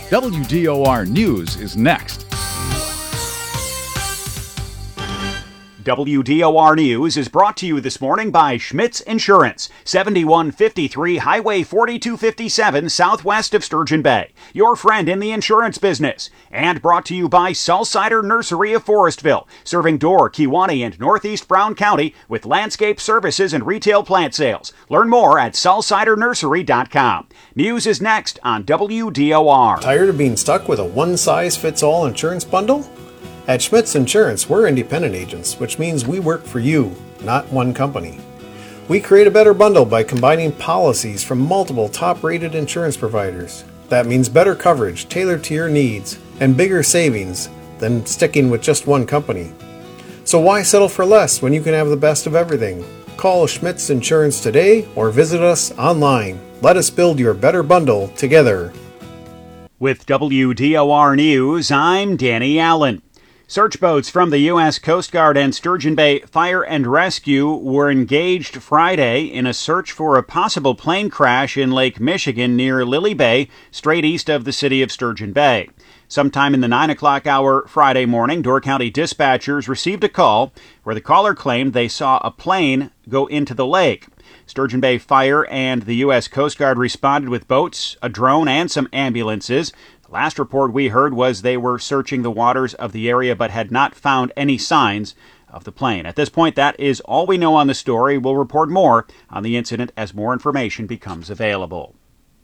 WDOR News is next. WDOR News is brought to you this morning by Schmitz Insurance, 7153 Highway 4257 southwest of Sturgeon Bay, your friend in the insurance business. And brought to you by Salsider Nursery of Forestville, serving Dorr, Kewanee, and northeast Brown County with landscape services and retail plant sales. Learn more at salsidernursery.com. News is next on WDOR. Tired of being stuck with a one-size-fits-all insurance bundle? At Schmitz Insurance, we're independent agents, which means we work for you, not one company. We create a better bundle by combining policies from multiple top-rated insurance providers. That means better coverage tailored to your needs and bigger savings than sticking with just one company. So why settle for less when you can have the best of everything? Call Schmitz Insurance today or visit us online. Let us build your better bundle together. With WDOR News, I'm Danny Allen. Search boats from the U.S. Coast Guard and Sturgeon Bay Fire and Rescue were engaged Friday in a search for a possible plane crash in Lake Michigan near Lily Bay, straight east of the city of Sturgeon Bay. Sometime in the 9 o'clock hour Friday morning, Door County dispatchers received a call where the caller claimed they saw a plane go into the lake. Sturgeon Bay Fire and the U.S. Coast Guard responded with boats, a drone, and some ambulances. The last report we heard was they were searching the waters of the area but had not found any signs of the plane. At this point, that is all we know on the story. We'll report more on the incident as more information becomes available.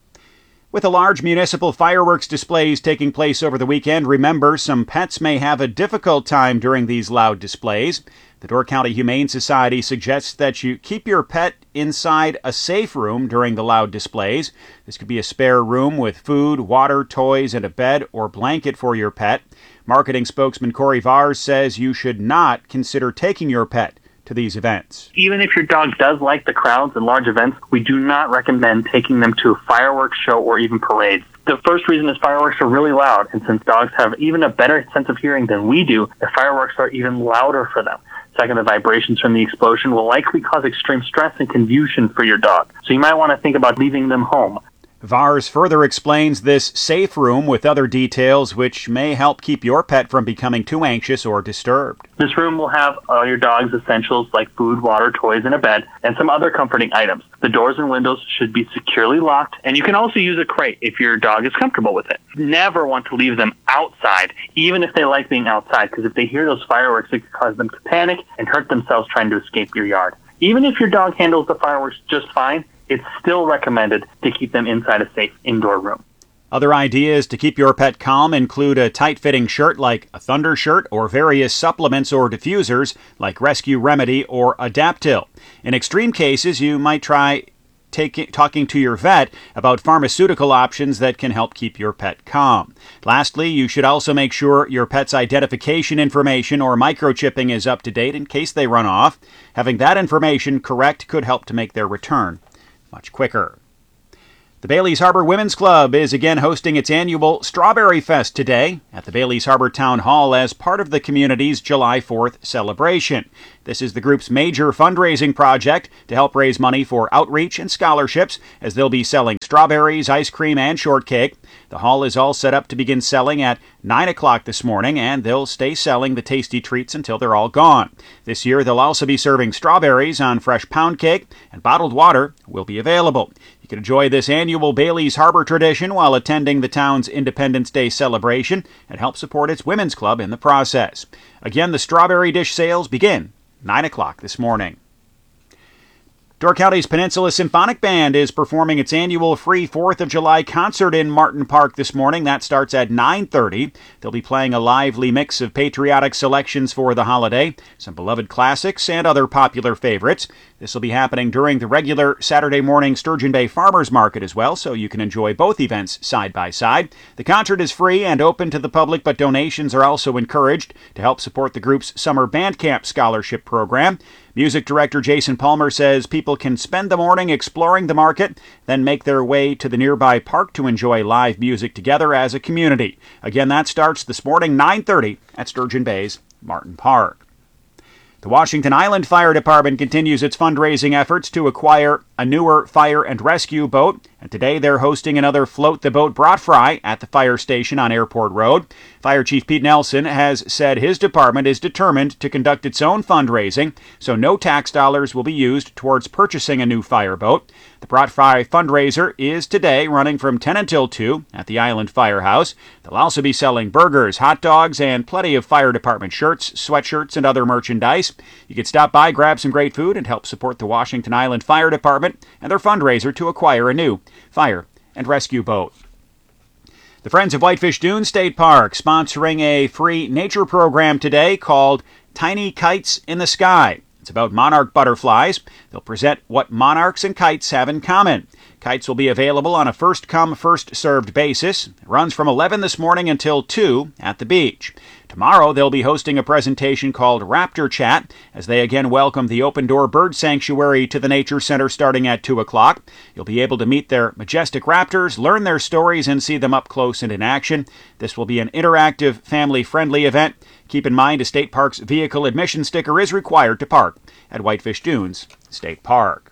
With the large municipal fireworks displays taking place over the weekend, remember, some pets may have a difficult time during these loud displays. The Door County Humane Society suggests that you keep your pet inside a safe room during the loud displays. This could be a spare room with food, water, toys, and a bed or blanket for your pet. Marketing spokesman Corey Vars says you should not consider taking your pet to these events. Even if your dog does like the crowds and large events, we do not recommend taking them to a fireworks show or even parades. The first reason is fireworks are really loud, and since dogs have even a better sense of hearing than we do, the fireworks are even louder for them. Second, the vibrations from the explosion will likely cause extreme stress and confusion for your dog, so you might want to think about leaving them home. Vars further explains this safe room with other details which may help keep your pet from becoming too anxious or disturbed. This room will have all your dog's essentials like food, water, toys, and a bed, and some other comforting items. The doors and windows should be securely locked, and you can also use a crate if your dog is comfortable with it. Never want to leave them outside, even if they like being outside, because if they hear those fireworks, it could cause them to panic and hurt themselves trying to escape your yard. Even if your dog handles the fireworks just fine, it's still recommended to keep them inside a safe indoor room. Other ideas to keep your pet calm include a tight-fitting shirt like a Thunder shirt or various supplements or diffusers like Rescue Remedy or Adaptil. In extreme cases, you might try talking to your vet about pharmaceutical options that can help keep your pet calm. Lastly, you should also make sure your pet's identification information or microchipping is up to date in case they run off. Having that information correct could help to make their return much quicker. The Bailey's Harbor Women's Club is again hosting its annual Strawberry Fest today at the Bailey's Harbor Town Hall as part of the community's July 4th celebration. This is the group's major fundraising project to help raise money for outreach and scholarships as they'll be selling strawberries, ice cream, and shortcake. The hall is all set up to begin selling at 9 o'clock this morning, and they'll stay selling the tasty treats until they're all gone. This year, they'll also be serving strawberries on fresh pound cake, and bottled water will be available. You can enjoy this annual Bailey's Harbor tradition while attending the town's Independence Day celebration and help support its women's club in the process. Again, the strawberry dish sales begin 9 o'clock this morning. Door County's Peninsula Symphonic Band is performing its annual free 4th of July concert in Martin Park this morning. That starts at 9:30. They'll be playing a lively mix of patriotic selections for the holiday, some beloved classics, and other popular favorites. This will be happening during the regular Saturday morning Sturgeon Bay Farmers Market as well, so you can enjoy both events side by side. The concert is free and open to the public, but donations are also encouraged to help support the group's Summer Band Camp Scholarship Program. Music director Jason Palmer says people can spend the morning exploring the market, then make their way to the nearby park to enjoy live music together as a community. Again, that starts this morning, 9:30 at Sturgeon Bay's Martin Park. The Washington Island Fire Department continues its fundraising efforts to acquire a newer fire and rescue boat And today they're hosting another Float the Boat brat fry at the fire station on Airport Road. Fire Chief Pete Nelson has said his department is determined to conduct its own fundraising, so no tax dollars will be used towards purchasing a new fireboat. The brat fry fundraiser is today running from 10 until 2 at the Island Firehouse. They'll also be selling burgers, hot dogs, and plenty of fire department shirts, sweatshirts, and other merchandise. You can stop by, grab some great food, and help support the Washington Island Fire Department and their fundraiser to acquire a new fire and rescue boat. The Friends of Whitefish Dunes State Park sponsoring a free nature program today called Tiny Kites in the Sky. It's about monarch butterflies. They'll present what monarchs and kites have in common. Kites will be available on a first-come, first-served basis. It runs from 11 this morning until 2 at the beach. Tomorrow, they'll be hosting a presentation called Raptor Chat as they again welcome the Open Door Bird Sanctuary to the Nature Center starting at 2 o'clock. You'll be able to meet their majestic raptors, learn their stories, and see them up close and in action. This will be an interactive, family-friendly event. Keep in mind, a state park's vehicle admission sticker is required to park at Whitefish Dunes State Park.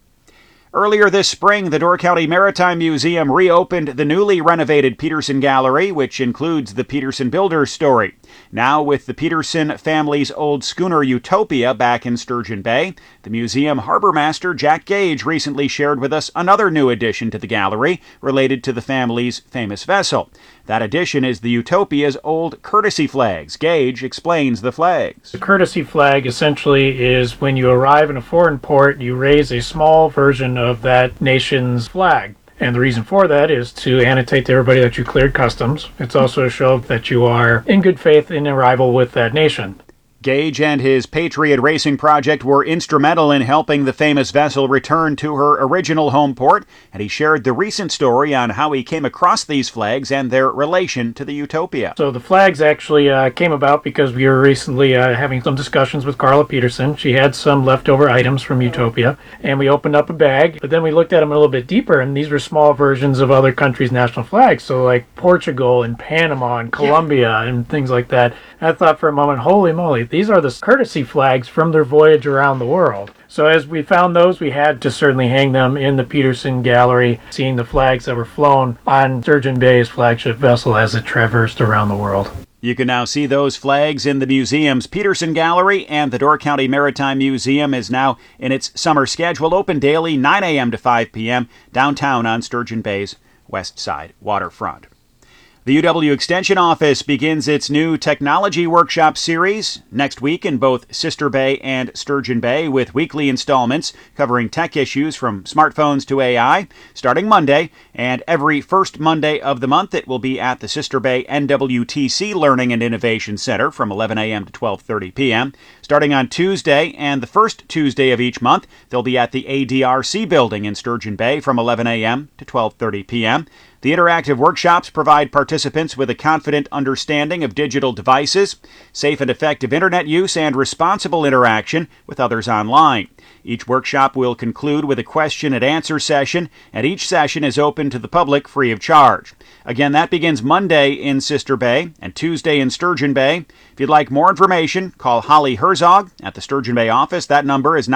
Earlier this spring, the Door County Maritime Museum reopened the newly renovated Peterson Gallery, which includes the Peterson Builders story. Now, with the Peterson family's old schooner Utopia back in Sturgeon Bay, the museum harbor master Jack Gage recently shared with us another new addition to the gallery related to the family's famous vessel. That addition is the Utopia's old courtesy flags. Gage explains the flags. The courtesy flag essentially is when you arrive in a foreign port, you raise a small version of that nation's flag. And the reason for that is to annotate to everybody that you cleared customs. It's also to show that you are in good faith in arrival with that nation. Gage and his Patriot Racing project were instrumental in helping the famous vessel return to her original home port, and he shared the recent story on how he came across these flags and their relation to the Utopia. So the flags actually came about because we were recently having some discussions with Carla Peterson. She had some leftover items from Utopia, and we opened up a bag, but then we looked at them a little bit deeper, and these were small versions of other countries' national flags, so like Portugal and Panama and Colombia and things like that. And I thought for a moment, holy moly, these are the courtesy flags from their voyage around the world. So as we found those, we had to certainly hang them in the Peterson Gallery, seeing the flags that were flown on Sturgeon Bay's flagship vessel as it traversed around the world. You can now see those flags in the museum's Peterson Gallery, and the Door County Maritime Museum is now in its summer schedule, open daily 9 a.m. to 5 p.m. downtown on Sturgeon Bay's west side waterfront. The UW Extension Office begins its new Technology Workshop series next week in both Sister Bay and Sturgeon Bay with weekly installments covering tech issues from smartphones to AI starting Monday, and every first Monday of the month it will be at the Sister Bay NWTC Learning and Innovation Center from 11 a.m. to 12:30 p.m. Starting on Tuesday and the first Tuesday of each month, they'll be at the ADRC building in Sturgeon Bay from 11 a.m. to 12:30 p.m. The interactive workshops provide participants with a confident understanding of digital devices, safe and effective internet use, and responsible interaction with others online. Each workshop will conclude with a question and answer session, and each session is open to the public free of charge. Again, that begins Monday in Sister Bay and Tuesday in Sturgeon Bay. If you'd like more information, call Holly Herzog at the Sturgeon Bay office. That number is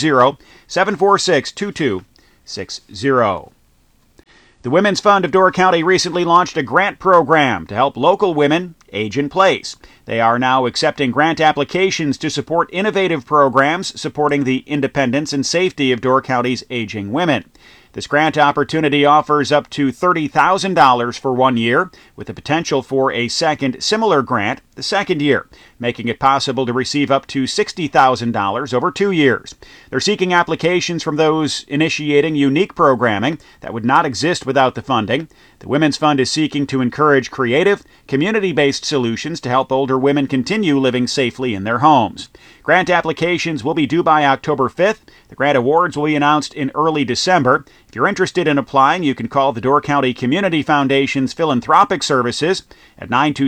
920-746-2260. The Women's Fund of Door County recently launched a grant program to help local women age in place. They are now accepting grant applications to support innovative programs supporting the independence and safety of Door County's aging women. This grant opportunity offers up to $30,000 for 1 year, with the potential for a second similar grant the second year, making it possible to receive up to $60,000 over 2 years. They're seeking applications from those initiating unique programming that would not exist without the funding. The Women's Fund is seeking to encourage creative, community-based solutions to help older women continue living safely in their homes. Grant applications will be due by October 5th. The grant awards will be announced in early December. If you're interested in applying, you can call the Door County Community Foundation's Philanthropic Services at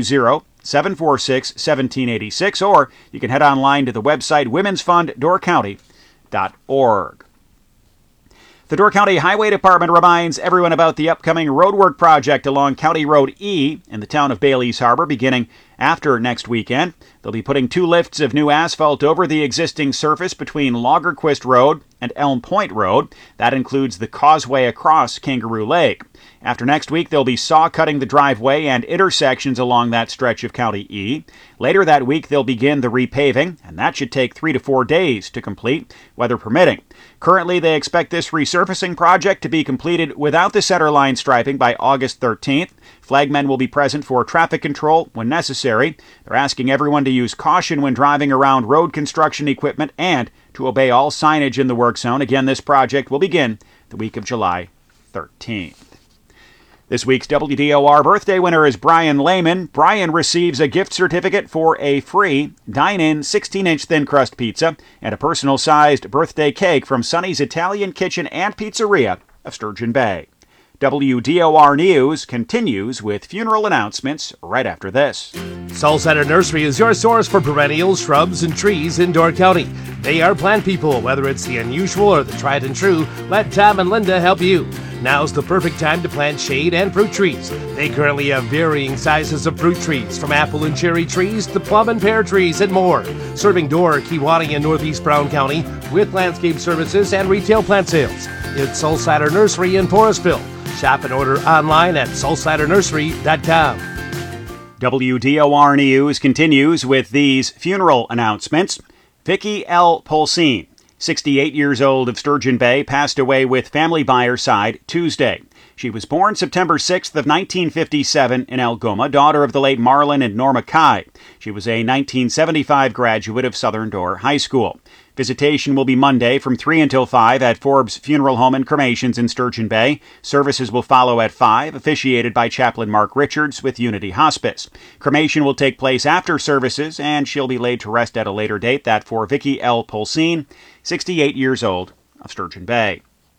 920-746-1786, or you can head online to the website womensfunddoorcounty.org. The Door County Highway Department reminds everyone about the upcoming roadwork project along County Road E in the town of Bailey's Harbor beginning After next weekend, they'll be putting 2 lifts of new asphalt over the existing surface between Lagerquist Road and Elm Point Road. That includes the causeway across Kangaroo Lake. After next week, they'll be saw cutting the driveway and intersections along that stretch of County E. Later that week, they'll begin the repaving, and that should take 3 to 4 days to complete, weather permitting. Currently, they expect this resurfacing project to be completed without the centerline striping by August 13th. Flagmen will be present for traffic control when necessary. They're asking everyone to use caution when driving around road construction equipment and to obey all signage in the work zone. Again, this project will begin the week of July 13th. This week's WDOR birthday winner is Brian Lehman. Brian receives a gift certificate for a free dine-in 16-inch thin crust pizza and a personal-sized birthday cake from Sonny's Italian Kitchen and Pizzeria of Sturgeon Bay. WDOR News continues with funeral announcements right after this. Soulsider Nursery is your source for perennials, shrubs, and trees in Door County. They are plant people. Whether it's the unusual or the tried and true, let Tom and Linda help you. Now's the perfect time to plant shade and fruit trees. They currently have varying sizes of fruit trees, from apple and cherry trees to plum and pear trees and more. Serving Door, Kewaunee, and Northeast Brown County with landscape services and retail plant sales. It's Soulsider Nursery in Forestville. Shop and order online at soulsidernursery.com. WDOR News continues with these funeral announcements. Vicki L. Polsine, 68 years old, of Sturgeon Bay, passed away with family by her side Tuesday. She was born September 6th of 1957 in Algoma, daughter of the late Marlon and Norma Kai. She was a 1975 graduate of Southern Door High School. Visitation will be Monday from 3 until 5 at Forbes Funeral Home and Cremations in Sturgeon Bay. Services will follow at 5, officiated by Chaplain Mark Richards with Unity Hospice. Cremation will take place after services, and she'll be laid to rest at a later date. That for Vicki L. Polsine, 68 years old, of Sturgeon Bay.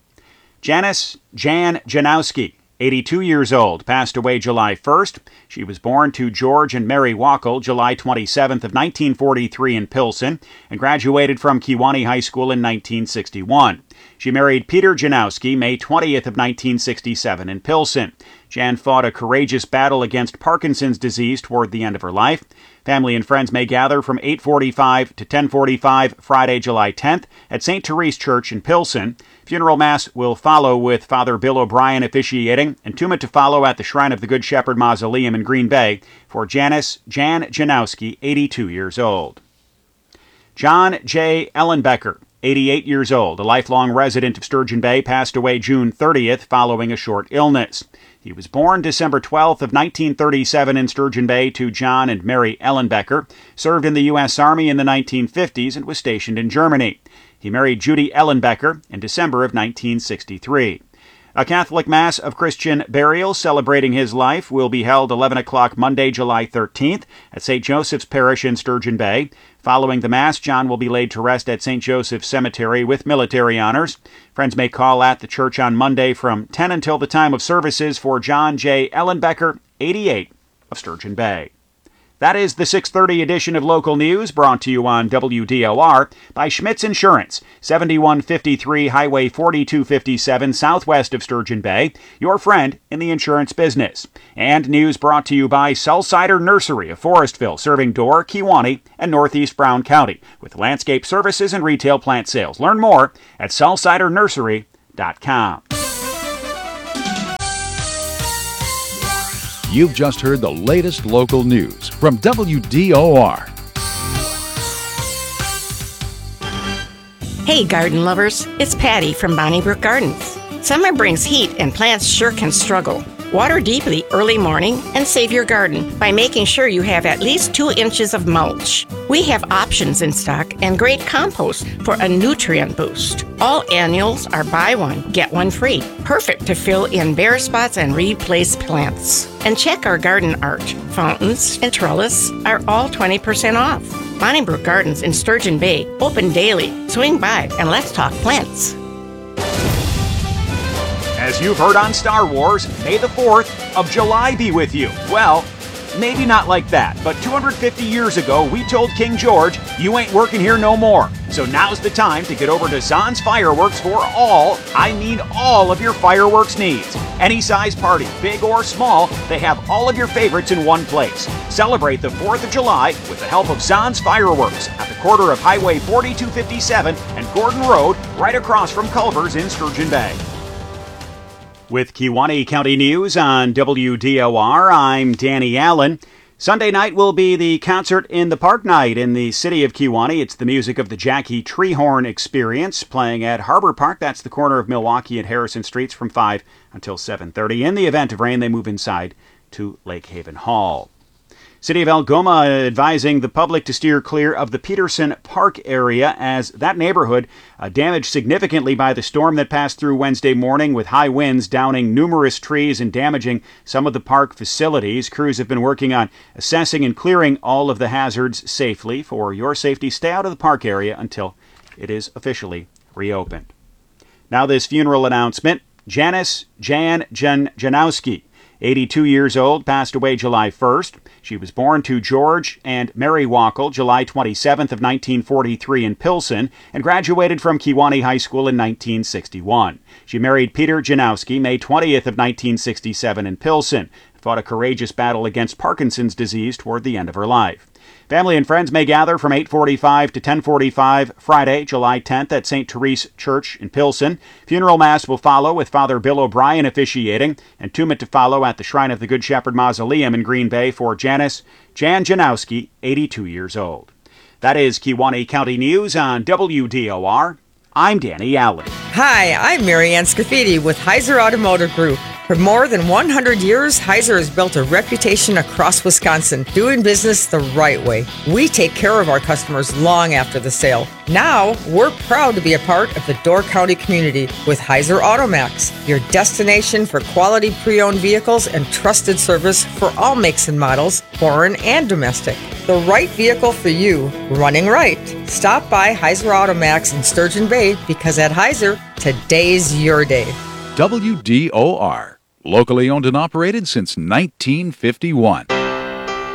Janice Jan Janowski, 82 years old, passed away July 1st. She was born to George and Mary Wackel July 27th of 1943 in Pilsen and graduated from Kewaunee High School in 1961. She married Peter Janowski May 20th of 1967 in Pilsen. Jan fought a courageous battle against Parkinson's disease toward the end of her life. Family and friends may gather from 8:45 to 10:45 Friday, July 10th at St. Therese Church in Pilsen. Funeral Mass will follow with Father Bill O'Brien officiating, entombment to follow at the Shrine of the Good Shepherd Mausoleum in Green Bay for Janice Jan Janowski, 82 years old. John J. Ellenbecker, 88 years old, a lifelong resident of Sturgeon Bay, passed away June 30th following a short illness. He was born December 12th of 1937 in Sturgeon Bay to John and Mary Ellenbecker, served in the U.S. Army in the 1950s and was stationed in Germany. He married Judy Ellenbecker in December of 1963. A Catholic Mass of Christian burial celebrating his life will be held 11 o'clock Monday, July 13th at St. Joseph's Parish in Sturgeon Bay. Following the Mass, John will be laid to rest at St. Joseph's Cemetery with military honors. Friends may call at the church on Monday from 10 until the time of services for John J. Ellenbecker, 88, of Sturgeon Bay. That is the 6:30 edition of Local News, brought to you on WDOR by Schmitz Insurance, 7153 Highway 4257 southwest of Sturgeon Bay, your friend in the insurance business. And news brought to you by Soulsider Nursery of Forestville, serving Door, Kewaunee, and Northeast Brown County, with landscape services and retail plant sales. Learn more at soulsidernursery.com. You've just heard the latest local news from WDOR. Hey garden lovers, it's Patty from Bonnybrook Gardens. Summer brings heat and plants sure can struggle. Water deeply early morning and save your garden by making sure you have at least 2 inches of mulch. We have options in stock and great compost for a nutrient boost. All annuals are buy one, get one free. Perfect to fill in bare spots and replace plants. And check our garden art. Fountains and trellis are all 20% off. Bonnybrook Gardens in Sturgeon Bay, open daily. Swing by and let's talk plants. As you've heard on Star Wars, May the 4th of July be with you. Well, maybe not like that, but 250 years ago, we told King George, you ain't working here no more. So now's the time to get over to Zahn's Fireworks for all of your fireworks needs. Any size party, big or small, they have all of your favorites in one place. Celebrate the 4th of July with the help of Zahn's Fireworks at the corner of Highway 4257 and Gordon Road, right across from Culver's in Sturgeon Bay. With Kewaunee County News on WDOR, I'm Danny Allen. Sunday night will be the Concert in the Park night in the city of Kewaunee. It's the music of the Jackie Treehorn Experience playing at Harbor Park. That's the corner of Milwaukee and Harrison Streets from 5 until 7:30. In the event of rain, they move inside to Lake Haven Hall. City of Algoma advising the public to steer clear of the Peterson Park area as that neighborhood damaged significantly by the storm that passed through Wednesday morning with high winds downing numerous trees and damaging some of the park facilities. Crews have been working on assessing and clearing all of the hazards safely. For your safety, stay out of the park area until it is officially reopened. Now this funeral announcement. Janice Jan Janowski, 82 years old, passed away July 1st. She was born to George and Mary Wackel July 27th of 1943 in Pilsen and graduated from Kewaunee High School in 1961. She married Peter Janowski May 20th of 1967 in Pilsen and fought a courageous battle against Parkinson's disease toward the end of her life. Family and friends may gather from 8:45 to 10:45 Friday, July 10th at St. Therese Church in Pilsen. Funeral Mass will follow with Father Bill O'Brien officiating, and entombment to follow at the Shrine of the Good Shepherd Mausoleum in Green Bay for Janice Jan Janowski, 82 years old. That is Kewaunee County News on WDOR. I'm Danny Allen. Hi, I'm Mary Ann Scafidi with Heiser Automotive Group. For more than 100 years, Heiser has built a reputation across Wisconsin, doing business the right way. We take care of our customers long after the sale. Now, we're proud to be a part of the Door County community with Heiser Automax, your destination for quality pre-owned vehicles and trusted service for all makes and models, foreign and domestic. The right vehicle for you, running right. Stop by Heiser Automax in Sturgeon Bay because at Heiser, today's your day. WDOR, locally owned and operated since 1951.